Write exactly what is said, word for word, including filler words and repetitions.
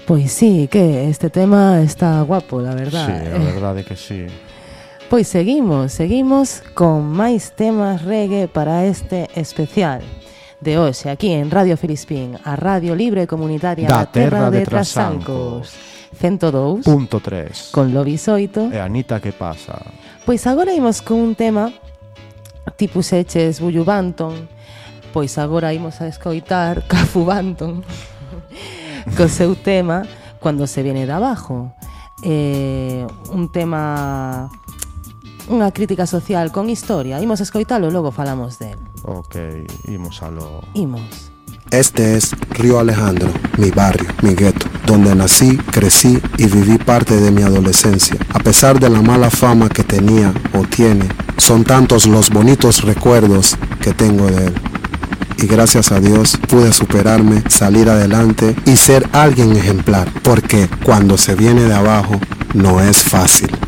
Pois sí, que este tema está guapo, la verdad. Sí, a verdade que sí. Pois seguimos, seguimos con máis temas reggae para este especial de hoxe, aquí en Radio Filispín, a Radio Libre Comunitaria da, da Terra, Terra de, de Trasancos, cento dous punto tres, con Lobi Soito e Anita, que pasa? Pois agora imos con un tema tipo Seches Bullu Banton. Pois agora imos a escoitar Cafu Banton co seu tema Cuando se viene de abajo, eh, un tema, unha crítica social con historia. Imos a escoitalo, logo falamos del. Ok, imos a lo... Imos. Este es Río Alejandro, mi barrio, mi gueto, donde nací, crecí y viví parte de mi adolescencia. A pesar de la mala fama que tenía o tiene, son tantos los bonitos recuerdos que tengo de él. Y gracias a Dios pude superarme, salir adelante y ser alguien ejemplar, porque cuando se viene de abajo no es fácil.